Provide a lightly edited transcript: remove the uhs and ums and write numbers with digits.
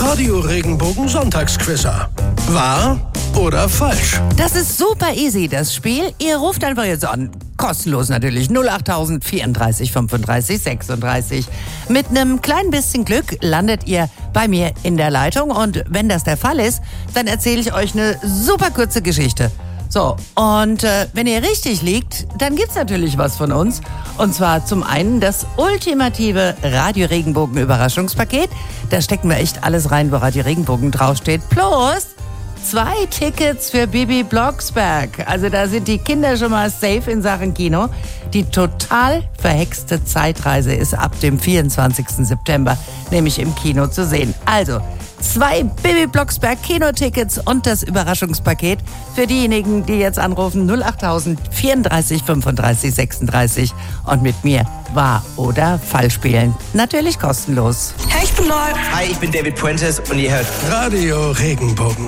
Radio Regenbogen Sonntagsquizzer. Wahr oder falsch? Das ist super easy, das Spiel. Ihr ruft einfach jetzt an. Kostenlos natürlich. 08000 34 35 36. Mit einem kleinen bisschen Glück landet ihr bei mir in der Leitung. Und wenn das der Fall ist, dann erzähle ich euch eine super kurze Geschichte. So, und wenn ihr richtig liegt, dann gibt's natürlich was von uns. Und zwar zum einen das ultimative Radio Regenbogen Überraschungspaket. Da stecken wir echt alles rein, wo Radio Regenbogen draufsteht. Plus 2 Tickets für Bibi Blocksberg. Also da sind die Kinder schon mal safe in Sachen Kino. Die total verhexte Zeitreise ist ab dem 24. September nämlich im Kino zu sehen. Also 2 Bibi Blocksberg Kinotickets und das Überraschungspaket für diejenigen, die jetzt anrufen 08000 34 35 36 und mit mir wahr oder falsch spielen. Natürlich kostenlos. Hey, ich bin Neu. Hi, ich bin David Puentes und ihr hört Radio Regenbogen.